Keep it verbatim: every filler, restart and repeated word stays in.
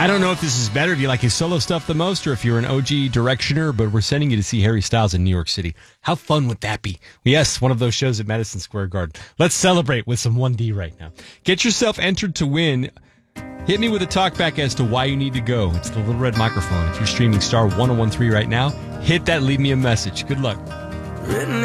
I don't know if this is better, if you like his solo stuff the most, or if you're an O G Directioner, but we're sending you to see Harry Styles in New York City. How fun would that be? Yes, one of those shows at Madison Square Garden. Let's celebrate with some one D right now. Get yourself entered to win. Hit me with a talkback as to why you need to go. It's the little red microphone. If you're streaming Star one oh one three right now, hit that, leave me a message. Good luck.